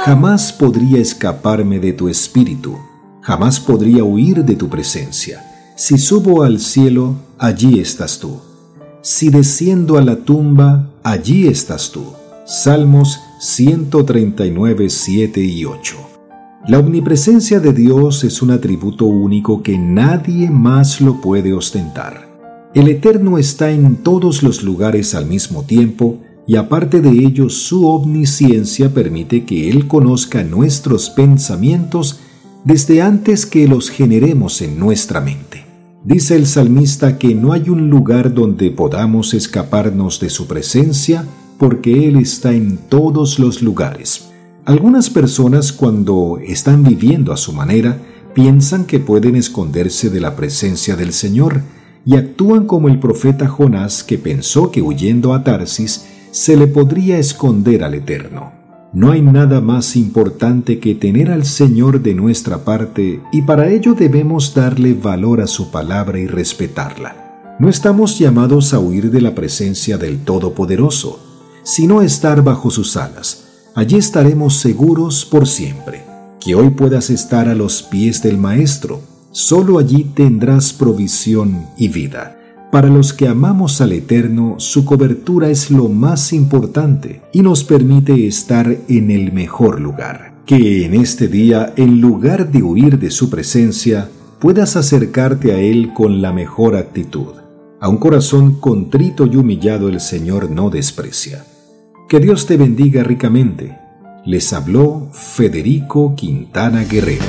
Jamás podría escaparme de tu espíritu, jamás podría huir de tu presencia. Si subo al cielo, allí estás tú. Si desciendo a la tumba, allí estás tú. Salmos 139, 7 y 8. La omnipresencia de Dios es un atributo único que nadie más lo puede ostentar. El Eterno está en todos los lugares al mismo tiempo, y aparte de ello, su omnisciencia permite que Él conozca nuestros pensamientos desde antes que los generemos en nuestra mente. Dice el salmista que no hay un lugar donde podamos escaparnos de su presencia, porque Él está en todos los lugares. Algunas personas, cuando están viviendo a su manera, piensan que pueden esconderse de la presencia del Señor y actúan como el profeta Jonás, que pensó que huyendo a Tarsis se le podría esconder al Eterno. No hay nada más importante que tener al Señor de nuestra parte, y para ello debemos darle valor a su palabra y respetarla. No estamos llamados a huir de la presencia del Todopoderoso, sino a estar bajo sus alas. Allí estaremos seguros por siempre. Que hoy puedas estar a los pies del Maestro. Solo allí tendrás provisión y vida. Para los que amamos al Eterno, su cobertura es lo más importante y nos permite estar en el mejor lugar. Que en este día, en lugar de huir de su presencia, puedas acercarte a Él con la mejor actitud. A un corazón contrito y humillado el Señor no desprecia. Que Dios te bendiga ricamente. Les habló Federico Quintana Guerrero.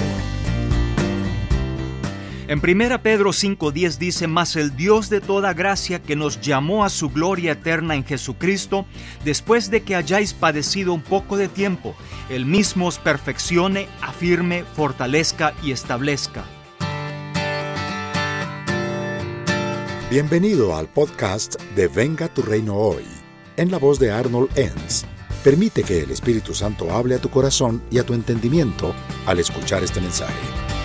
En 1 Pedro 5:10 dice: mas el Dios de toda gracia, que nos llamó a su gloria eterna en Jesucristo, después de que hayáis padecido un poco de tiempo, Él mismo os perfeccione, afirme, fortalezca y establezca. Bienvenido al podcast de Venga tu Reino Hoy, en la voz de Arnold Enns. Permite que el Espíritu Santo hable a tu corazón y a tu entendimiento al escuchar este mensaje.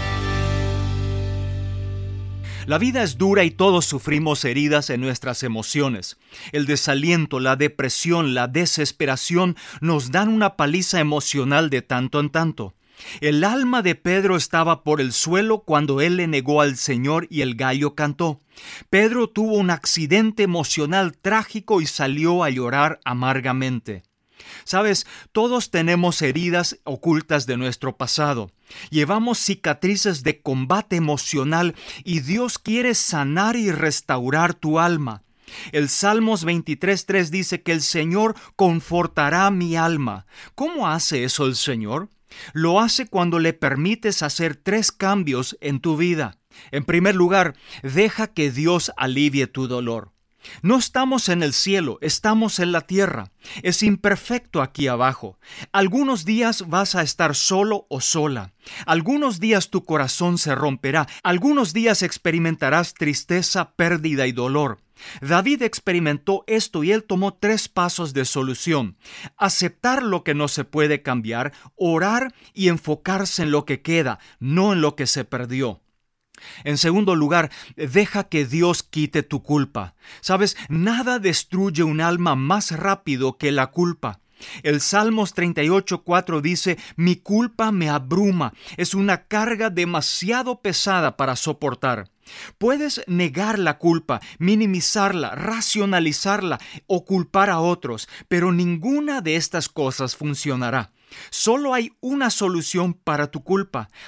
La vida es dura y todos sufrimos heridas en nuestras emociones. El desaliento, la depresión, la desesperación nos dan una paliza emocional de tanto en tanto. El alma de Pedro estaba por el suelo cuando él le negó al Señor y el gallo cantó. Pedro tuvo un accidente emocional trágico y salió a llorar amargamente. Sabes, todos tenemos heridas ocultas de nuestro pasado. Llevamos cicatrices de combate emocional y Dios quiere sanar y restaurar tu alma. El Salmos 23:3 dice que el Señor confortará mi alma. ¿Cómo hace eso el Señor? Lo hace cuando le permites hacer 3 cambios en tu vida. En primer lugar, deja que Dios alivie tu dolor. No estamos en el cielo, estamos en la tierra. Es imperfecto aquí abajo. Algunos días vas a estar solo o sola. Algunos días tu corazón se romperá. Algunos días experimentarás tristeza, pérdida y dolor. David experimentó esto y él tomó 3 pasos de solución: aceptar lo que no se puede cambiar, orar y enfocarse en lo que queda, no en lo que se perdió. En segundo lugar, deja que Dios quite tu culpa. Sabes, nada destruye un alma más rápido que la culpa. El Salmos 38:4 dice: mi culpa me abruma, es una carga demasiado pesada para soportar. Puedes negar la culpa, minimizarla, racionalizarla o culpar a otros, pero ninguna de estas cosas funcionará. Solo hay una solución para tu culpa.